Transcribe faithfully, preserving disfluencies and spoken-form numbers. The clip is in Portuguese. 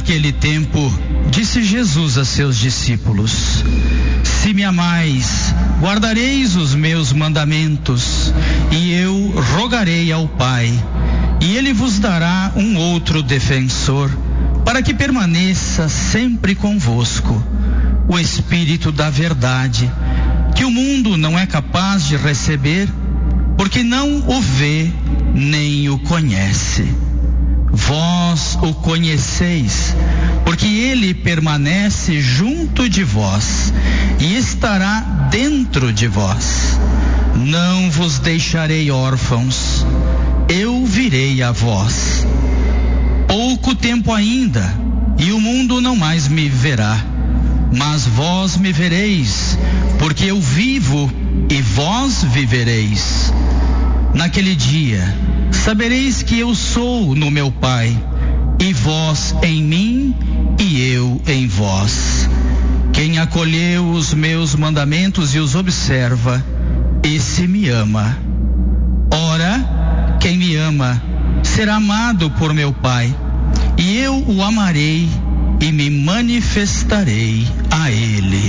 Naquele tempo, disse Jesus a seus discípulos: Se me amais, guardareis os meus mandamentos, e eu rogarei ao Pai, e ele vos dará um outro defensor, para que permaneça sempre convosco, o Espírito da verdade, que o mundo não é capaz de receber, porque não o vê nem o conhece. Vós o conheceis, porque ele permanece junto de vós e estará dentro de vós. Não vos deixarei órfãos, eu virei a vós. Pouco tempo ainda, e o mundo não mais me verá, mas vós me vereis, porque eu vivo e vós vivereis. Naquele dia, sabereis que eu sou no meu Pai, e vós em mim, e eu em vós. Quem acolheu os meus mandamentos e os observa, esse me ama. Ora, quem me ama será amado por meu Pai, e eu o amarei e me manifestarei a ele.